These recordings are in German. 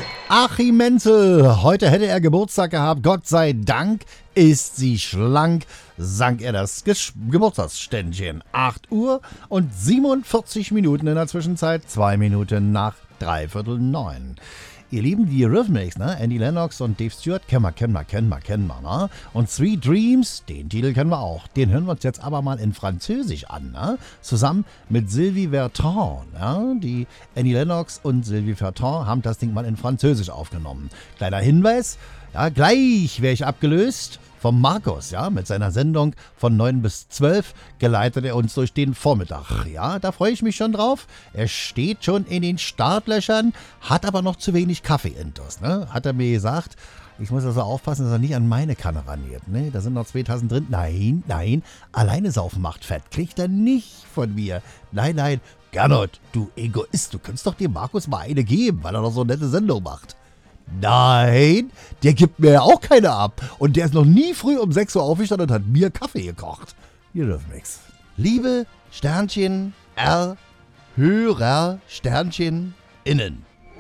Achim Menzel, heute hätte er Geburtstag gehabt, Gott sei Dank ist sie schlank, sang er das Geburtstagsständchen. 8 Uhr und 47 Minuten in der Zwischenzeit, 2 Minuten nach 8:45. Ihr Lieben, die Eurythmics, ne? Annie Lennox und Dave Stewart kennen wir, ne? Und Sweet Dreams, den Titel kennen wir auch. Den hören wir uns jetzt aber mal in Französisch an, ne? Zusammen mit Sylvie Vartan, ne? Die Annie Lennox und Sylvie Vartan haben das Ding mal in Französisch aufgenommen. Kleiner Hinweis, ja, gleich wäre ich abgelöst vom Markus, ja, mit seiner Sendung von 9 bis 12 geleitet er uns durch den Vormittag. Ja, da freue ich mich schon drauf. Er steht schon in den Startlöchern, hat aber noch zu wenig Kaffee-Intus, ne? Hat er mir gesagt. Ich muss also aufpassen, dass er nicht an meine Kanne raniert, ne? Da sind noch 2 Tassen drin. Nein, alleine saufen macht fett. Kriegt er nicht von mir. Nein. Gernot, du Egoist, du könntest doch dem Markus mal eine geben, weil er doch so eine nette Sendung macht. Nein, der gibt mir ja auch keine ab. Und der ist noch nie früh um 6 Uhr aufgestanden und hat mir Kaffee gekocht. Ihr dürft nichts. Liebe Sternchen R, Hörer Sternchen innen.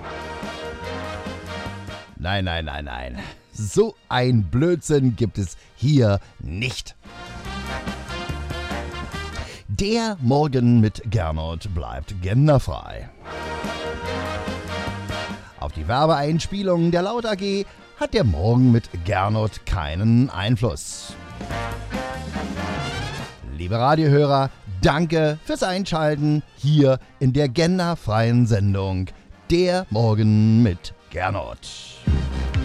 Nein. So ein Blödsinn gibt es hier nicht. Der Morgen mit Gernot bleibt genderfrei. Auf die Werbeeinspielungen der Laut AG hat der Morgen mit Gernot keinen Einfluss. Liebe Radiohörer, danke fürs Einschalten hier in der genderfreien Sendung Der Morgen mit Gernot.